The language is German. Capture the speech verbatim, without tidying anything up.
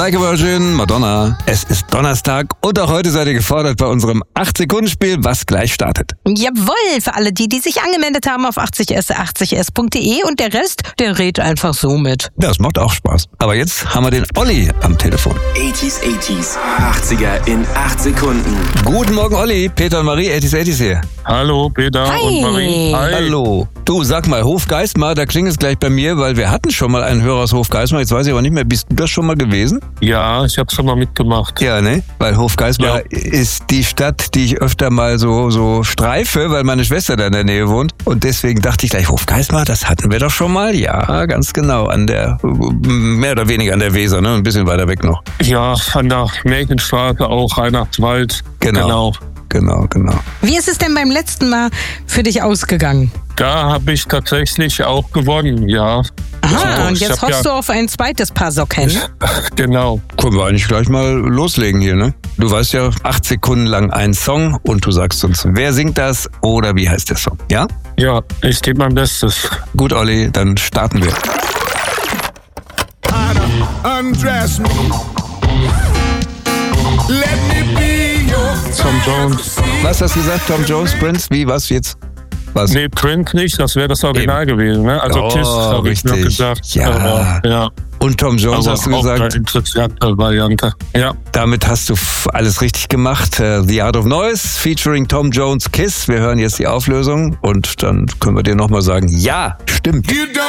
Like a Virgin, Madonna. Es ist Donnerstag und auch heute seid ihr gefordert bei unserem acht-Sekunden-Spiel, was gleich startet. Jawohl, für alle die, die sich angemeldet haben auf achtzig s achtzig s punkt de und der Rest, der redet einfach so mit. Ja, das macht auch Spaß. Aber jetzt haben wir den Olli am Telefon. achtziger, achtziger, achtziger in acht Sekunden. Guten Morgen, Olli. Peter und Marie, achtziger, achtziger hier. Hallo, Peter Hi. und Marie. Hi. Hallo. Du, sag mal, Hofgeismar, da klingt es gleich bei mir, weil wir hatten schon mal einen Hörer aus Hofgeismar. Jetzt weiß ich aber nicht mehr, bist du das schon mal gewesen? Ja, ich habe schon mal mitgemacht. Ja, ne? Weil Hofgeismar Ja. ist die Stadt, die ich öfter mal so so streife, weil meine Schwester da in der Nähe wohnt. Und deswegen dachte ich gleich, Hofgeismar, das hatten wir doch schon mal. Ja, ganz genau. An der, mehr oder weniger an der Weser, ne? Ein bisschen weiter weg noch. Ja, an der Märchenstraße auch, Reinhardtswald. Genau. Genau. Genau, genau. Wie ist es denn beim letzten Mal für dich ausgegangen? Da habe ich tatsächlich auch gewonnen, ja. Aha, Also, und ich jetzt hab hoffst ja, du auf ein zweites Paar Socken. Genau. Können wir eigentlich gleich mal loslegen hier, ne? Du weißt ja, acht Sekunden lang ein Song und du sagst uns, wer singt das oder wie heißt der Song, ja? Ja, ich gebe mein Bestes. Gut, Olli, dann starten wir. Undress me. Let me be your Tom Jones. Was hast du gesagt, Tom Jones, Prince? Wie, was jetzt? Was? Nee, Prince nicht, das wäre das Original gewesen, ne? Also Oh, Kiss habe ich noch richtig. gesagt. Ja. Aber, ja. Und Tom Jones Aber hast du auch gesagt, eine interessante Variante. Ja. damit hast du f- alles richtig gemacht. Äh, The Art of Noise featuring Tom Jones, Kiss. Wir hören jetzt die Auflösung und dann können wir dir nochmal sagen, ja, stimmt. You don't